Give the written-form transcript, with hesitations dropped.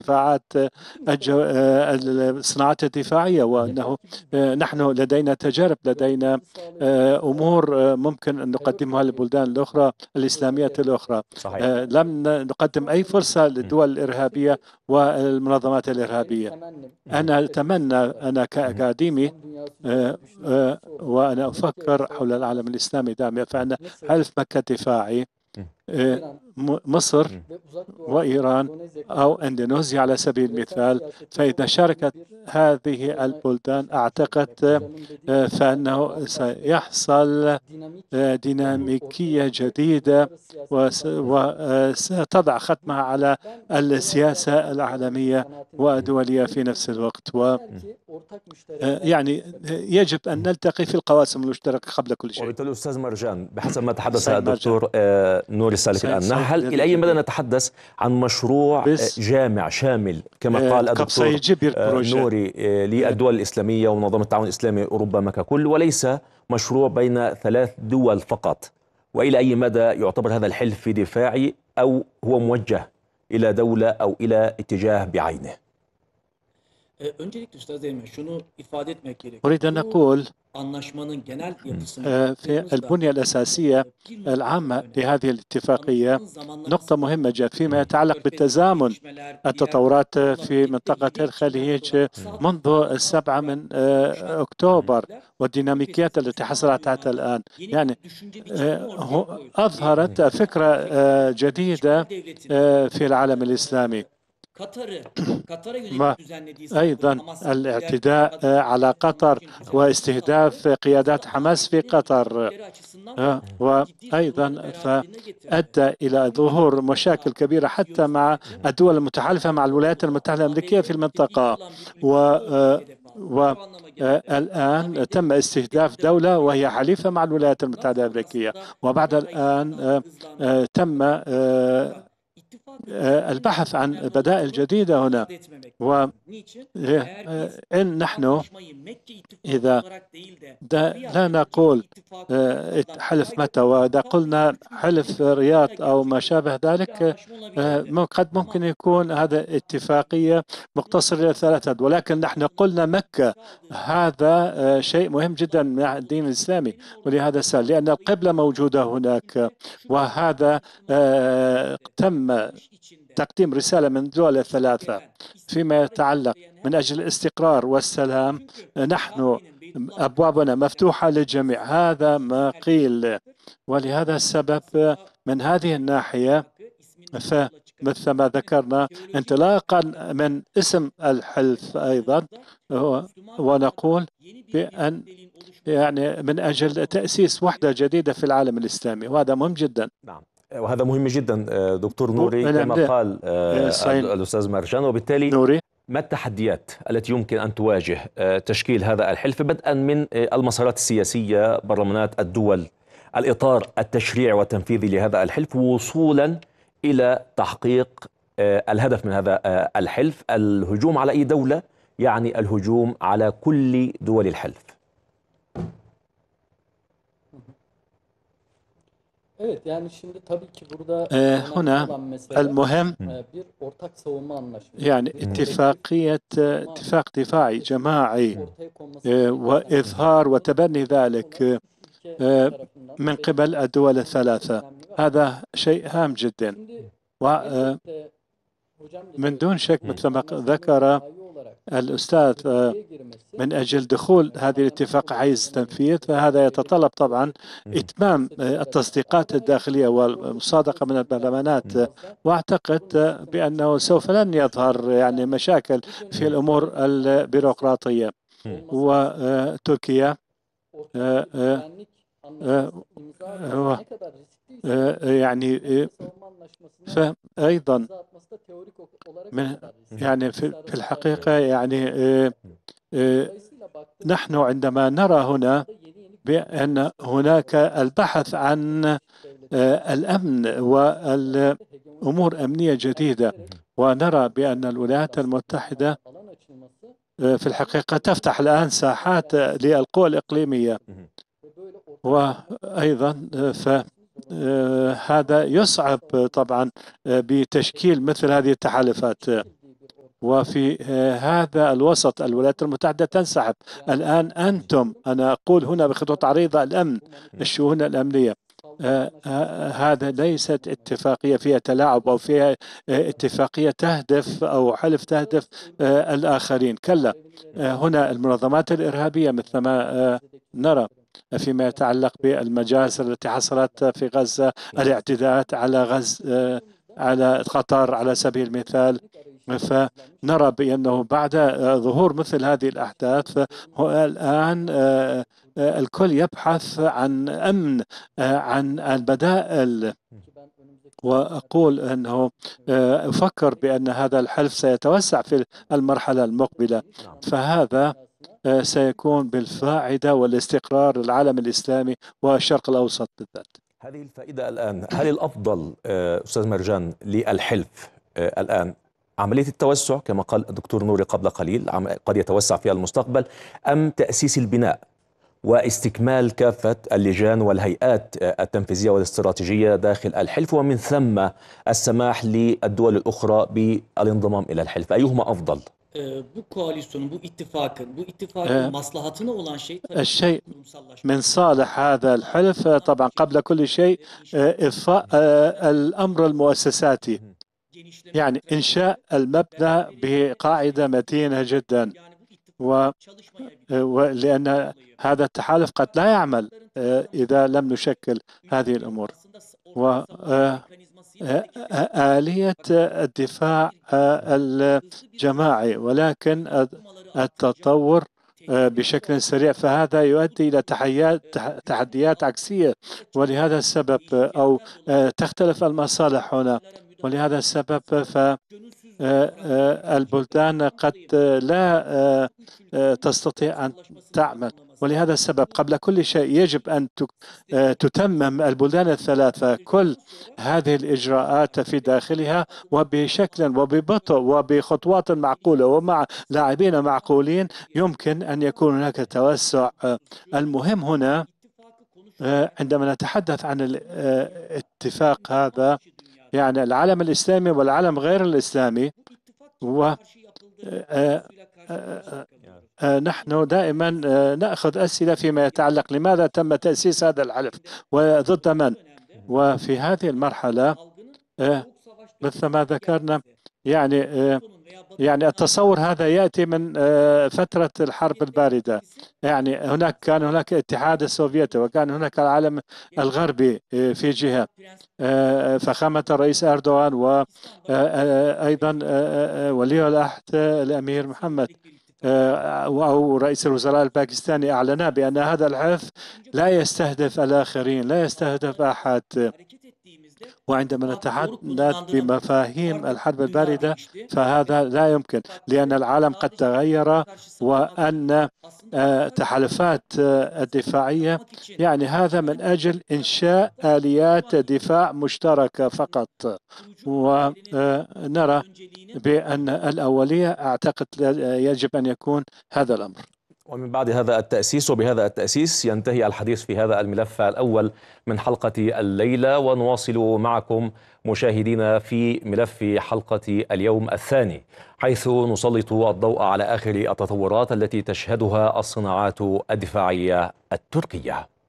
دفاعات الصناعات الدفاعية، وأنه نحن لدينا تجارب، لدينا أمور ممكن أن نقدمها للبلدان الأخرى الإسلامية الأخرى. صحيح. لم نقدم أي فرصة للدول الإرهابية والمنظمات الإرهابية. أنا أتمنى، أنا كأكاديمي وأنا أفكر حول العالم الإسلامي دائما، فأن حلف مكة الدفاعي مصر وإيران أو إندونيسيا على سبيل المثال، فإذا شاركت هذه البلدان أعتقد فإنه سيحصل ديناميكية جديدة وستضع ختمها على السياسة العالمية والدولية في نفس الوقت. يعني يجب أن نلتقي في القواسم المشتركة قبل كل شيء. وبالتالي أستاذ مرجان، بحسب ما تحدث الدكتور نوري السالك الآن، هل إلى أي مدى نتحدث عن مشروع جامع شامل كما قال الدكتور نوري للدول الإسلامية ومنظمة التعاون الإسلامي ربما ككل، وليس مشروع بين 3 دول فقط؟ وإلى أي مدى يعتبر هذا الحلف دفاعي أو هو موجه إلى دولة أو إلى اتجاه بعينه؟ أريد أن أقول في البنية الأساسية العامة لهذه الاتفاقية نقطة مهمة جدا فيما يتعلق بالتزامن التطورات في منطقة الخليج منذ 7 من أكتوبر والديناميكيات التي حصلت حتى الآن. يعني أظهرت فكرة جديدة في العالم الإسلامي، أيضا الاعتداء على قطر واستهداف قيادات حماس في قطر، وأيضا فأدى إلى ظهور مشاكل كبيرة حتى مع الدول المتحالفة مع الولايات المتحدة الأمريكية في المنطقة. والآن تم استهداف دولة وهي حليفة مع الولايات المتحدة الأمريكية، وبعد الآن تم البحث عن بدائل جديدة هنا. وإن نحن إذا لا نقول حلف متى، وإذا قلنا حلف رياض أو ما شابه ذلك، قد ممكن يكون هذا اتفاقية مقتصرة إلى 3 دول، ولكن نحن قلنا مكة. هذا شيء مهم جدا من الدين الإسلامي، ولهذا السبب لأن القبلة موجودة هناك، وهذا تم تقديم رسالة من الدول ال3 فيما يتعلق من أجل الاستقرار والسلام. نحن أبوابنا مفتوحة للجميع، هذا ما قيل. ولهذا السبب من هذه الناحية فمثل ما ذكرنا انطلاقا من اسم الحلف أيضا، ونقول بأن يعني من أجل تأسيس وحدة جديدة في العالم الإسلامي، وهذا مهم جدا. نعم، وهذا مهم جدا دكتور نوري كما قال الأستاذ مرجان. وبالتالي نوري، ما التحديات التي يمكن أن تواجه تشكيل هذا الحلف، بدءا من المسارات السياسية، برلمانات الدول، الإطار التشريعي والتنفيذي لهذا الحلف، وصولا إلى تحقيق الهدف من هذا الحلف، الهجوم على أي دولة يعني الهجوم على كل دول الحلف؟ هنا المهم يعني اتفاق دفاعي جماعي وإظهار وتبني ذلك من قبل الدول ال3. هذا شيء هام جدا، ومن دون شك مثل ما ذكر الأستاذ من أجل دخول هذه الاتفاق حيز تنفيذ، فهذا يتطلب طبعا إتمام التصديقات الداخلية والمصادقة من البرلمانات، وأعتقد بأنه سوف لن يظهر يعني مشاكل في الأمور البيروقراطية. وتركيا يعني فأيضا يعني في الحقيقة يعني نحن عندما نرى هنا بأن هناك البحث عن الأمن والأمور أمنية جديدة، ونرى بأن الولايات المتحدة في الحقيقة تفتح الآن ساحات للقوى الإقليمية، وأيضا هذا يصعب طبعا بتشكيل مثل هذه التحالفات. وفي هذا الوسط الولايات المتحدة تنسحب الآن. أنتم، أنا أقول هنا بخطوط عريضة، الأمن، الشؤون الأمنية، هذا ليست اتفاقية فيها تلاعب أو فيها اتفاقية تهدف أو حلف تهدف الآخرين، كلا. هنا المنظمات الإرهابية مثل ما نرى فيما يتعلق بالمجازر التي حصلت في غزة، الاعتداءات على على قطر على سبيل المثال، فنرى بأنه بعد ظهور مثل هذه الأحداث الآن الكل يبحث عن أمن، عن البدائل. وأقول أنه أفكر بأن هذا الحلف سيتوسع في المرحلة المقبلة، فهذا سيكون بالفائدة والاستقرار للعالم الإسلامي والشرق الأوسط بالذات. هذه الفائدة الآن، هل الأفضل أستاذ مرجان للحلف الآن عملية التوسع كما قال الدكتور نوري قبل قليل، قد يتوسع في المستقبل، أم تأسيس البناء واستكمال كافة اللجان والهيئات التنفيذية والاستراتيجية داخل الحلف، ومن ثم السماح للدول الأخرى بالانضمام إلى الحلف؟ أيهما أفضل؟ الشيء من صالح هذا الحلف طبعا قبل كل شيء إضفاء الأمر المؤسساتي، يعني إنشاء المبنى بقاعدة متينة جدا، ولأن هذا التحالف قد لا يعمل إذا لم نشكل هذه الأمور. وآلية الدفاع الجماعي، ولكن التطور بشكل سريع، فهذا يؤدي إلى تحديات عكسية، ولهذا السبب أو تختلف المصالح هنا، ولهذا السبب البلدان قد لا تستطيع أن تعمل. ولهذا السبب قبل كل شيء يجب أن تتمم البلدان الثلاثة كل هذه الإجراءات في داخلها وبشكل وببطء وبخطوات معقولة ومع لاعبين معقولين، يمكن أن يكون هناك توسع. المهم هنا عندما نتحدث عن الاتفاق هذا، يعني العالم الإسلامي والعالم غير الإسلامي، نحن دائما نأخذ أسئلة فيما يتعلق لماذا تم تأسيس هذا الحلف وضد من. وفي هذه المرحلة مثل ما ذكرنا، يعني التصور هذا يأتي من فترة الحرب الباردة، يعني كان هناك الاتحاد السوفيتي وكان هناك العالم الغربي في جهة، فخامة الرئيس أردوغان وأيضا ولي العهد الأمير محمد أو رئيس الوزراء الباكستاني أعلنا بأن هذا الحلف لا يستهدف الآخرين، لا يستهدف أحد. وعندما نتحدث بمفاهيم الحرب الباردة فهذا لا يمكن، لأن العالم قد تغير، وأن تحالفات الدفاعية يعني هذا من أجل إنشاء آليات دفاع مشتركة فقط. ونرى بأن الأولية أعتقد يجب أن يكون هذا الأمر. ومن بعد هذا التأسيس وبهذا التأسيس ينتهي الحديث في هذا الملف الأول من حلقة الليلة، ونواصل معكم مشاهدينا في ملف حلقة اليوم الثاني، حيث نسلط الضوء على آخر التطورات التي تشهدها الصناعات الدفاعية التركية.